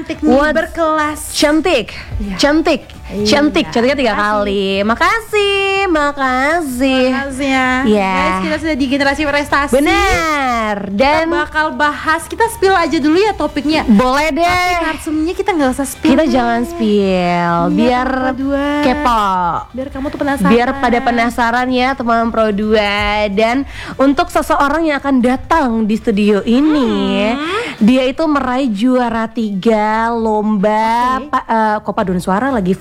cantik nih, berkelas. Cantik, Iya. cantik, Iya. cantik. Cantiknya 3 Makasih. kali. Makasih. Makasih ya. Iya. Guys, kita sudah di generasi prestasi. Benar. Dan Dan bakal bahas, kita spill aja dulu ya topiknya. boleh Tapi deh. narsumnya kita nggak usah spill. Kita jangan spill, Iya, biar teman Pro 2. kepo. Biar kamu tuh penasaran. Biar pada penasaran ya teman Pro 2. Dan untuk seseorang yang akan datang di studio ini, dia itu meraih juara 3 lomba kok paduan suara lagi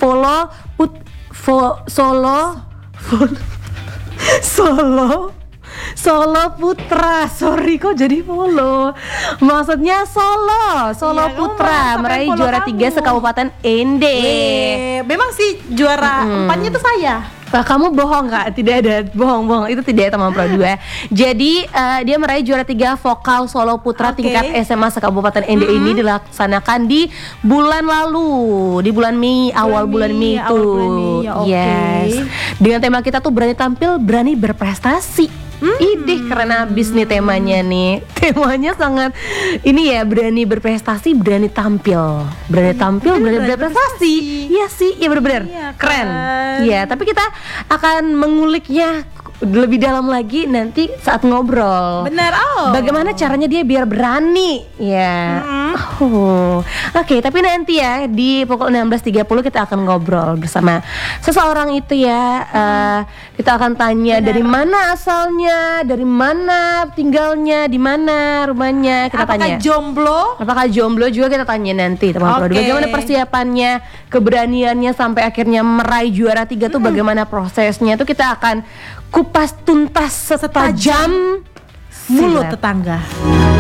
Solo Putra. Sorry kok jadi Polo. Maksudnya Solo Iya, kamu Putra merasakan meraih Polo juara kamu. 3 sekabupaten Ende. Memang sih juara 4-nya tuh saya. Kamu bohong Kak, tidak ada, bohong, itu tidak ada teman Pro 2. Jadi dia meraih juara 3 vokal Solo Putra Oke. tingkat SMA sekabupaten Ende ini dilaksanakan di bulan lalu, di bulan Mei, awal bulan Mei itu. awal bulan Mei, ya, oke. Yes. Dengan tema kita tuh berani tampil, berani berprestasi. Idih keren abis nih temanya nih. Temanya sangat ini ya, berani berprestasi, berani tampil. Berani tampil, berani berprestasi. Iya sih, iya bener-bener Iya keren. kan? Iya, tapi kita akan menguliknya lebih dalam lagi nanti saat ngobrol. Benar. Bagaimana caranya dia biar berani? Ya. Oke, tapi nanti ya di pukul 16.30 kita akan ngobrol bersama seseorang itu ya. Kita akan tanya dari mana asalnya, dari mana tinggalnya, di mana rumahnya. Kita Apakah tanya. jomblo? Apakah jomblo juga kita tanya nanti teman Pro 2. Oke. Bagaimana persiapannya, keberaniannya sampai akhirnya meraih juara 3 tuh bagaimana prosesnya tuh kita akan kupas tuntas setajam Mulut silet. tetangga.